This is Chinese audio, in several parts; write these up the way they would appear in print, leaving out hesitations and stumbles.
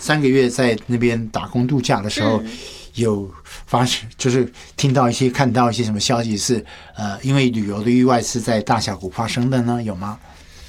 3个月在那边打工度假的时候，有发生就是听到看到一些什么消息是因为旅游的意外是在大峡谷发生的呢？有吗？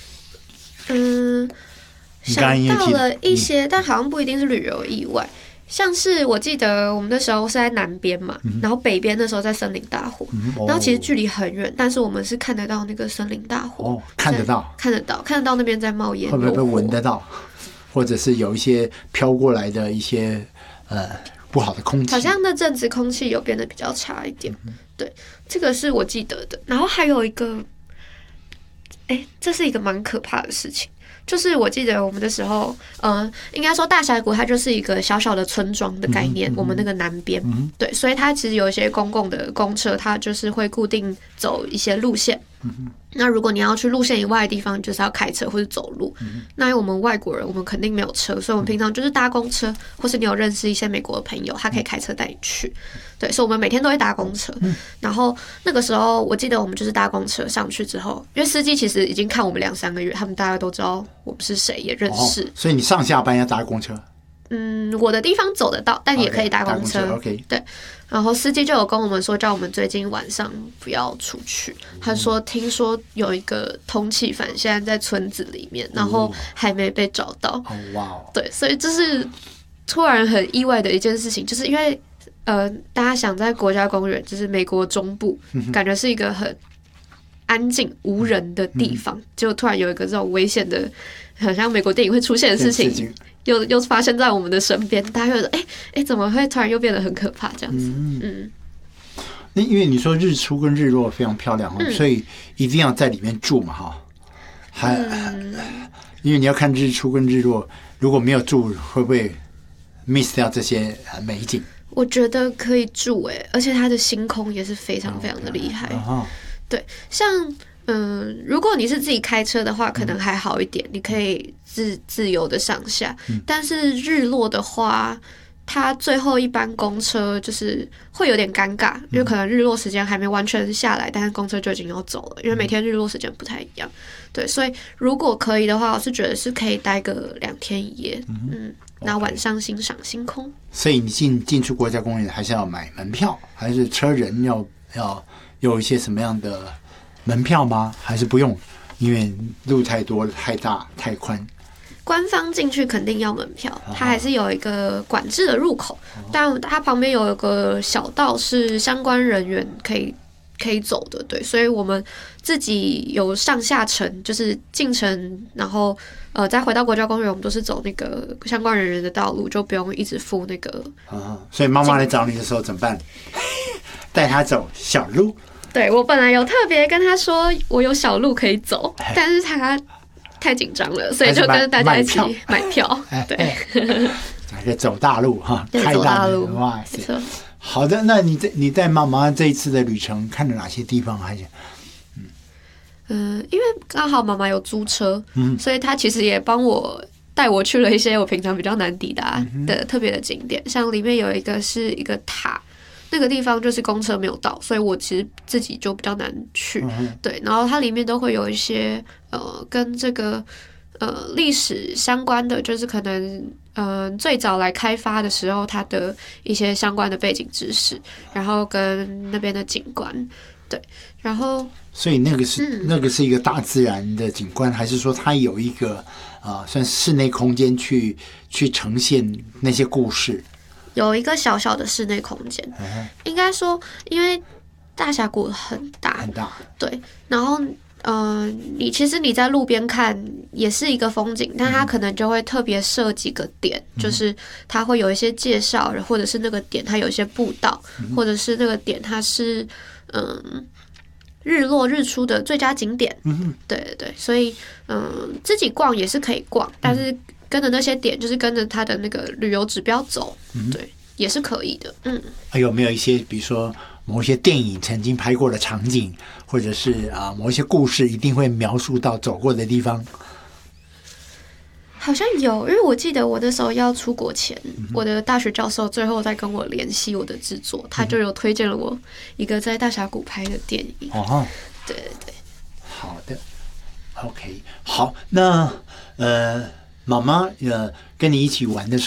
想到了一些，但好像不一定是旅游意外。像是我记得我们那时候是在南边嘛，然后北边那时候在森林大火，然后其实距离很远，但是我们是看得到那个森林大火，看得到那边在冒烟， 会不会闻得到，或者是有一些飘过来的一些不好的空气？ 好像那阵子空气有变得比较差一点，对，这个是我记得的。然后还有一个，这是一个蛮可怕的事情。就是我记得我们的时候，应该说大峡谷它就是一个小小的村庄的概念，我们那个南边，对，所以它其实有一些公共的公车，它就是会固定走一些路线。那如果你要去路线以外的地方，就是要开车或者走路。那因为我们外国人，我们肯定没有车，所以我们平常就是搭公车，或是你有认识一些美国的朋友，他可以开车带你去。对，所以我们每天都会搭公车。然后那个时候，我记得我们就是搭公车上去之后，因为司机其实已经看我们2-3个月，他们大概都知道我们是谁，也认识。 所以你上下班要搭公车？ 我的地方走得到，但也可以搭公车。 Okay. 对，然后司机就有跟我们说，叫我们最近晚上不要出去。他说，听说有一个通缉犯现在在村子里面，然后还没被找到。对，所以这是突然很意外的一件事情，就是因为大家想在国家公园，就是美国中部，感觉是一个很安静无人的地方，就突然有一个这种危险的，好像美国电影会出现的事情。又发生在我们的身边，大家会说：“怎么会突然又变得很可怕？”这样子， 因为你说日出跟日落非常漂亮，所以一定要在里面住嘛，哈。因为你要看日出跟日落，如果没有住，会不会 miss 掉这些美景？ 我觉得可以住，而且它的星空也是非常非常的厉害。对，像如果你是自己开车的话，可能还好一点，你可以自由的上下。但是日落的话，它最后一班公车就是会有点尴尬，因为可能日落时间还没完全下来，但是公车就已经要走了，因为每天日落时间不太一样。对，所以如果可以的话，我是觉得是可以待个2天1夜，那晚上欣赏星空。 所以你进出国家公园还是要买门票，还是车人要有一些什么样的门票吗？还是不用？因为路太多、太大、太宽。 官方进去肯定要门票，它还是有一个管制的入口，但它旁边有一个小道是相关人员可以走的，对，所以我们自己有上下程，就是进城，然后再回到国家公园，我们都是走那个相关人员的道路，就不用一直付那个。 所以妈妈来找你的时候怎么办？带她走小路。 对，我本来有特别跟她说我有小路可以走，但是她太紧张了，所以就跟大家一起买票。对， 还可以走大路哈，开大路， 哇塞！好的，那你带妈妈这一次的旅程看了哪些地方？还是因为刚好妈妈有租车，所以她其实也带我去了一些我平常比较难抵达的特别的景点，像里面有一个是一个塔。那个地方就是公车没有到，所以我其实自己就比较难去。对，然后它里面都会有一些跟这个历史相关的，就是可能最早来开发的时候它的一些相关的背景知识，然后跟那边的景观。对，然后所以那个是一个大自然的景观，还是说它有一个算室内空间去呈现那些故事？ 有一个小小的室内空间，应该说，因为大峡谷很大，对，然后其实你在路边看也是一个风景，但它可能就会特别设几个点，就是它会有一些介绍，或者是那个点它有一些步道，或者是那个点它是日落日出的最佳景点，对对对，所以自己逛也是可以逛，但是跟着那些点，就是跟着它的那个旅游指标走，对，也是可以的。 有没有一些，比如说某一些电影曾经拍过的场景，或者是某一些故事，一定会描述到走过的地方？ 好像有，因为我记得我那时候要出国前，我的大学教授最后在跟我联系我的制作，他就有推荐了我一个在大峡谷拍的电影。对对对， 好的 ，OK， 好，那妈妈跟你一起玩的时候。